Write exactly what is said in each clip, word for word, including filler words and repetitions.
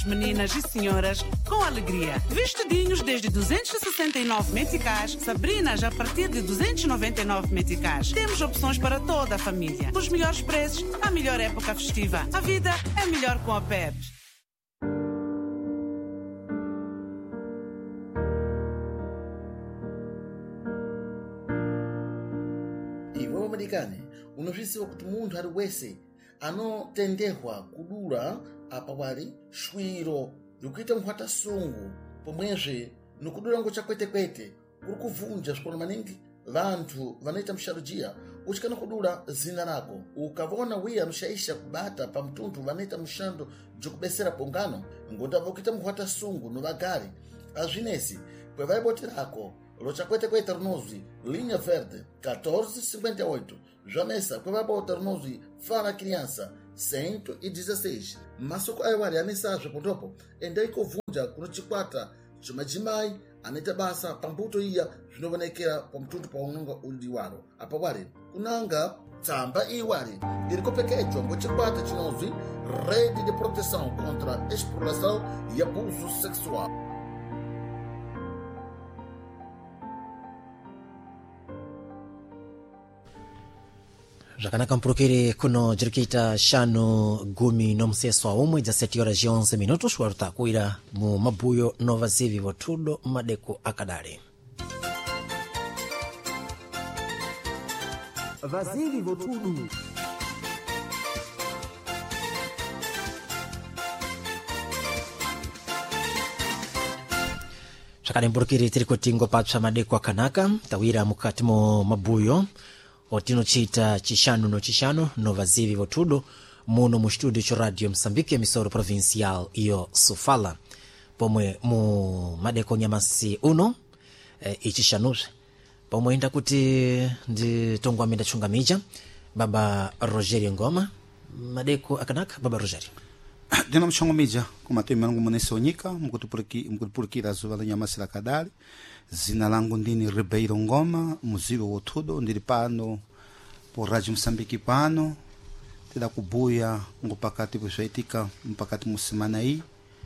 Meninas e senhoras com alegria. Vestidinhos desde duzentos e sessenta e nove meticais, Sabrinas a partir de duzentos e noventa e nove meticais. Temos opções para toda a família. Os melhores preços, a melhor época festiva. A vida é melhor com a P E P. Iwe Marekani, unozviziva kuti munthu ali wese anotendehwa kudula apa wali shwiro likuita mkhwatasungu pomwezve nikudula ngo chakwete-kwete kuri kuvunja zvikolo maningi vanthu vanoita msharujiya uchikana kudula zina lako ukavona wiya anoshaisha kubata pa mtunthu vanoita mshando jokubesera pongano ngondava kuita mkhwatasungu novagari azvinesi kwevaiboterako lo chakwete-kwete rinozwi linha verde quatorze cinquenta e oito jamesa kwevabota rinozwi fala criança cento e dezesseis masoko aiwari anesazve potopo ende ikovunja kuno chikwata chomadzimai anoita basa pambuto iya zvinovanekera pamtunthu paunonga uli waro apa wari kunanga tsamba iwari iri kopekedzwa ngochikwata chinozwi rede de proteção contra exploração e abuso sexual. Zvakanaka mpurukiri kuno jirikita shanu gumi nomuseso wa umwe dezasete horas e onze minutos warutakuira mu mabuyo novazivi votudo madeko akadali. Vazivi votudo. Zvakare mpurukiri tiri kuti ngopapsa madeko akanaka tawira mukati mo mabuyo otinochita chishanu no chishanu no vazivi votudo muno mu studio cho Radio Msambiki emisoro provincial iyo Sofala pomwe mu madeko nyamasi uno e, ichishanuze pomwe inda kuti ndi tongwa menda chunga mija baba Rogerio Ngoma madeko akanaka baba Rogerio dina mchongo mija kumate mwangu mnesonyika mkutupuriki mkutupurikira zuva la nyamasi la kadali. Zina langu ndini Ribeiro Ngoma, muzivo wotudo, ndiri pano po Radio Msambiki pano, tida kubuya ngopakati kuswaitika mpakati musimana hii,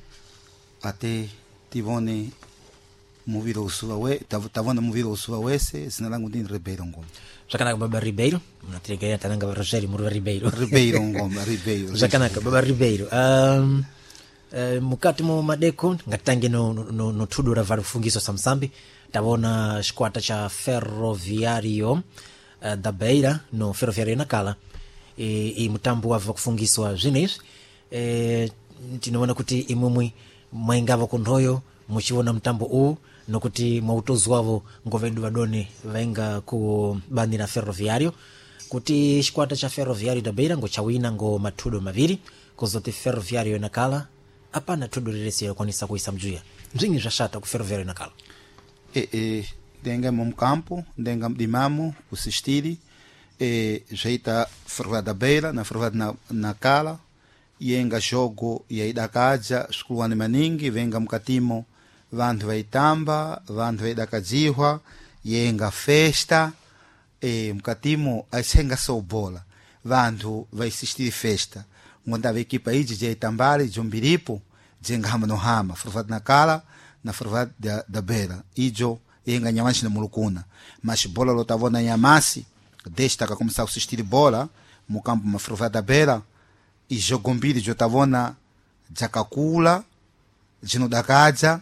ate tivone muviro usuwa we, tavona muviro usuwa wese. Zina langu ndini Ribeiro Ngoma. Zvakanaka baba Ribeiro, mnatirigaya tananga Rogerio muri Ribeiro. Ribeiro Ngoma, Ribeiro. Zvakanaka baba Ribeiro. Um, Uh, mukati mo madeko ngatange no, no, no tudo ra vari kufungiso samsambi tavona xikwata cha ferroviario uh, da Beira no ferroviario Nakala e, e mutambo wava kufungiswa zvinezvi e, tinoona kuti imumwe mwaingava kunhoyo muchiona mutambo uwu nokuti mwautozwavo ngovedu vadone vainga kubanira ferroviario kuti xikwata cha ferroviario da Beira ngo chawina ngo matudo maviri kuzoti ferroviario Nakala apana tudo riresi kwanisa kuisa mjuya mzingi zvashata ku ferroviario Nakala e e denga mom campo denga dimamo kusistiri e jeita ferroviario da Beira na ferroviario na Nakala yenga jogo yaida kaja skuluani maningi venga mkatimo vantu vaitamba vantu vaidakadzihwa yenga festa e mkatimo aisenga sobola vantu vaisistiri festa ngondava ekipa iji jaitambali jombiripo jengahama no hama ferroviario Nakala na ferroviario da, da Beira ijo yenga nyamasi na mulukuna mas bola lotavona nyamasi desta ka começar a assistir bola mu campo ma ferroviario da Beira e jogo mbili jotavona jakakula jino dakaja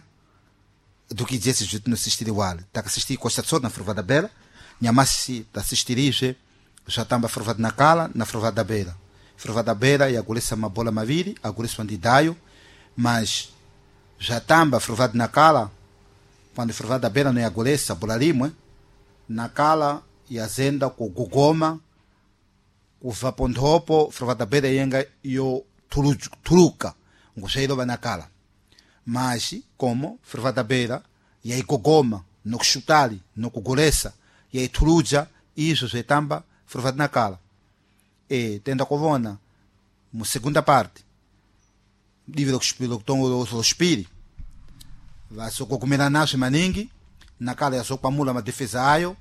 do que disse jo no assistir igual tá que assistir costa só na ferroviario da Beira nyamasi tá assistirije já tamba ferroviario Nakala na ferroviario da Beira ferroviario da Beira e agulesa uma bola maviri agulesa andidaio mas já tamba ferroviario Nakala quando ferroviario da Beira não é agulesa bola limwe Nakala e azenda com gugoma o vapondhopo ferroviario da Beira yenga yo turuka ngoseiro ba Nakala mas como ferroviario da Beira e aí gugoma no chutali no kugolesa e aí turuja isso se tamba ferroviario Nakala e tenda kovona mu segunda parte livro que spilo que tongo o spiri va so comer nasce maningi Nakala ya so pamula ma defesa ayo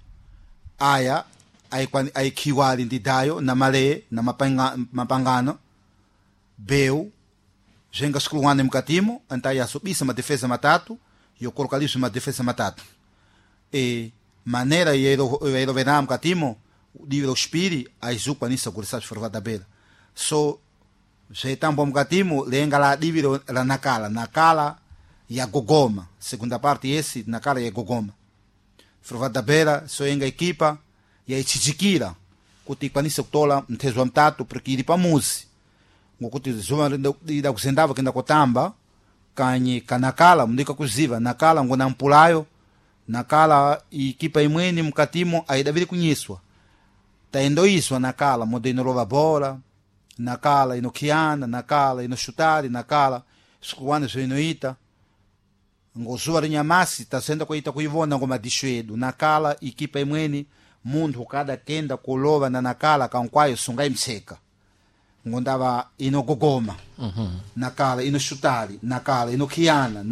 aya ai quando ai kiwali ndidayo na male na mapanga mapangano beu jenga skuluane mkatimo anta yasubisa madefesa matatu yokolokalisha madefesa matatu e maneira yero yero vena mkatimo diviro spiri aizupa nisa kulisas forvada bela so jeitambo mkatimo lenga la diviro la nakala nakala ya gogoma segunda parte esse nakala ya gogoma forvada bela so enga equipa ya ichichikira kuti ikwanise kutola mtezo wa mtatu porque ili pamuzi ngokuti zuma ida kuzendava kenda kutamba kanye kanakala mndika kuziva nakala ngona mpulayo nakala ikipa imweni mkatimo aidavili kunyiswa taendoiswa nakala modeno lova bola nakala inokiana nakala inoshutari nakala sikuwane zo inoita ngozuwa rinyamasi tasenda kuita kuivona ngoma dishwedu nakala ikipa imweni mundu kada kenda kulova na nakala kankwayo sungai mseka ngondava inogogoma mm-hmm. nakala inoshutari nakala inokiana